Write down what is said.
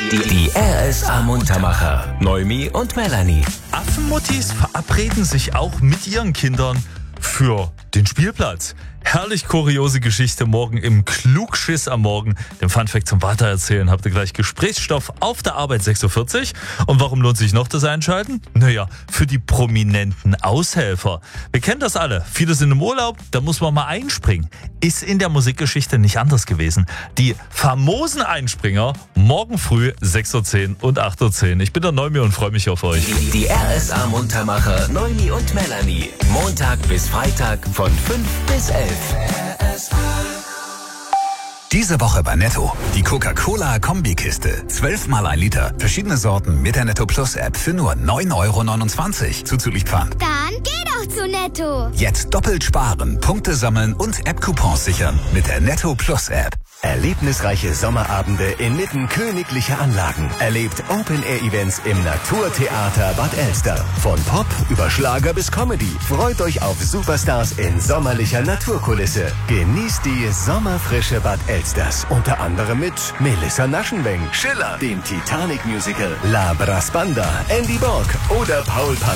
Die RSA Muntermacher. Noemi und Melanie. Affenmuttis verabreden sich auch mit ihren Kindern für den Spielplatz. Herrlich kuriose Geschichte morgen im Klugschiss am Morgen. Den Funfact zum Weitererzählen habt ihr gleich Gesprächsstoff auf der Arbeit 6.40 Uhr. Und warum lohnt sich noch das Einschalten? Naja, für die prominenten Aushelfer. Wir kennen das alle. Viele sind im Urlaub, da muss man mal einspringen. Ist in der Musikgeschichte nicht anders gewesen. Die famosen Einspringer morgen früh 6.10 Uhr und 8.10 Uhr. Ich bin der Noemi und freue mich auf euch. Die RSA Muntermacher Noemi und Melanie. Montag bis Freitag von 5 bis 11. Diese Woche bei Netto. Die Coca-Cola-Kombikiste. 12 mal 1 Liter. Verschiedene Sorten mit der Netto Plus App für nur 9,29 € zuzüglich Pfand. Dann geh doch zu Netto. Jetzt doppelt sparen, Punkte sammeln und App-Coupons sichern mit der Netto Plus App. Erlebnisreiche Sommerabende inmitten königlicher Anlagen. Erlebt Open-Air-Events im Naturtheater Bad Elster. Von Pop über Schlager bis Comedy. Freut euch auf Superstars in sommerlicher Naturkulisse. Genießt die sommerfrische Bad Elsters. Unter anderem mit Melissa Naschenweng, Schiller, dem Titanic-Musical, La Brassbanda, Andy Borg oder Paul